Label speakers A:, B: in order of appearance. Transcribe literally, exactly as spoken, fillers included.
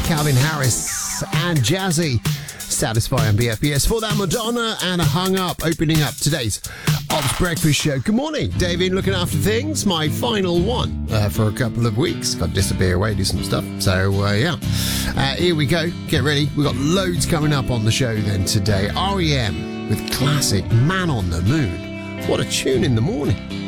A: Calvin Harris and Jazzy. Satisfy on B F B S. For that, Madonna and Hung Up, opening up today's Ops Breakfast Show. Good morning, Davey. Looking after things. My final one uh, for a couple of weeks. Got to disappear away, do some stuff. So, uh, yeah. Uh, here we go. Get ready. We've got loads coming up on the show then today. R E M with classic Man on the Moon. What a tune in the morning.